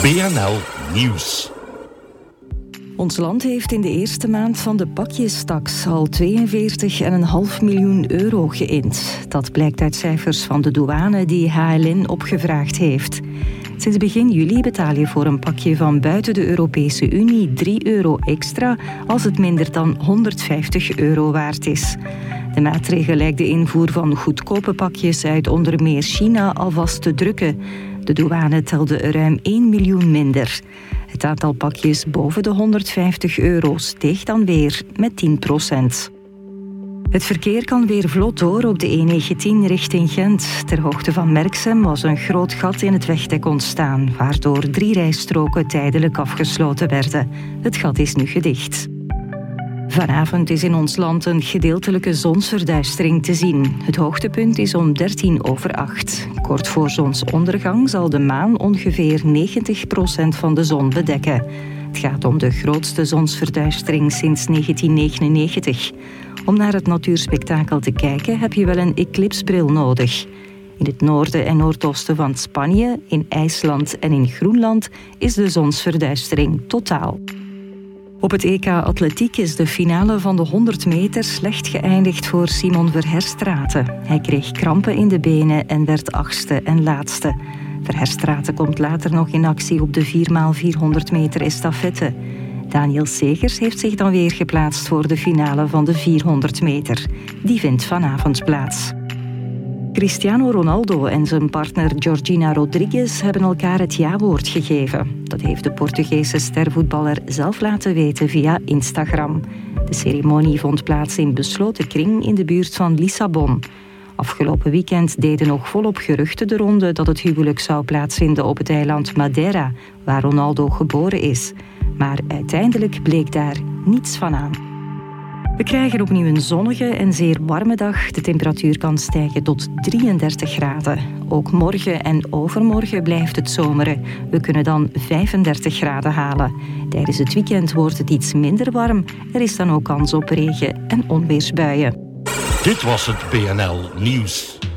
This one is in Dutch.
BNL Nieuws. Ons land heeft in de eerste maand van de pakjestaks al 42,5 miljoen euro geïnd. Dat blijkt uit cijfers van de douane die HLN opgevraagd heeft. Sinds begin juli betaal je voor een pakje van buiten de Europese Unie 3 euro extra als het minder dan 150 euro waard is. De maatregel lijkt de invoer van goedkope pakjes uit onder meer China alvast te drukken. De douane telde er ruim 1 miljoen minder. Het aantal pakjes boven de 150 euro steeg dan weer met 10%. Het verkeer kan weer vlot door op de E19 richting Gent. Ter hoogte van Merksem was een groot gat in het wegdek ontstaan, waardoor 3 rijstroken tijdelijk afgesloten werden. Het gat is nu gedicht. Vanavond is in ons land een gedeeltelijke zonsverduistering te zien. Het hoogtepunt is om 8:13. Kort voor zonsondergang zal de maan ongeveer 90% van de zon bedekken. Het gaat om de grootste zonsverduistering sinds 1999. Om naar het natuurspektakel te kijken heb je wel een eclipsbril nodig. In het noorden en noordoosten van Spanje, in IJsland en in Groenland is de zonsverduistering totaal. Op het EK Atletiek is de finale van de 100 meter slecht geëindigd voor Simon Verherstraete. Hij kreeg krampen in de benen en werd 8e en laatste. Verherstraete komt later nog in actie op de 4x400 meter estafette. Daniel Segers heeft zich dan weer geplaatst voor de finale van de 400 meter. Die vindt vanavond plaats. Cristiano Ronaldo en zijn partner Georgina Rodriguez hebben elkaar het ja-woord gegeven. Dat heeft de Portugese stervoetballer zelf laten weten via Instagram. De ceremonie vond plaats in besloten kring in de buurt van Lissabon. Afgelopen weekend deden nog volop geruchten de ronde dat het huwelijk zou plaatsvinden op het eiland Madeira, waar Ronaldo geboren is. Maar uiteindelijk bleek daar niets van aan. We krijgen opnieuw een zonnige en zeer warme dag. De temperatuur kan stijgen tot 33 graden. Ook morgen en overmorgen blijft het zomeren. We kunnen dan 35 graden halen. Tijdens het weekend wordt het iets minder warm. Er is dan ook kans op regen- en onweersbuien. Dit was het BNL Nieuws.